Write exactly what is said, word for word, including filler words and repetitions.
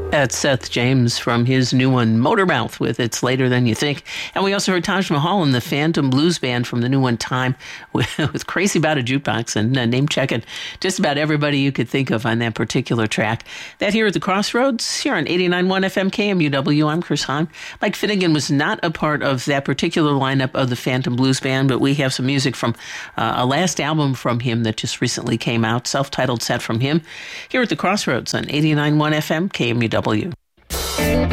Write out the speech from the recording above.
That's Seth James from his new one, Motormouth, with It's Later Than You Think. And we also heard Taj Mahal and the Phantom Blues Band from the new one, Time, with, with Crazy About a Jukebox, and uh, name-checking just about everybody you could think of on that particular track. That here at the Crossroads, here on eighty-nine point one F M K M U W. I'm Chris Hahn. Mike Finnegan was not a part of that particular lineup of the Phantom Blues Band, but we have some music from uh, a last album from him that just recently came out, self-titled set from him, here at the Crossroads on eighty-nine point one F M K M U W.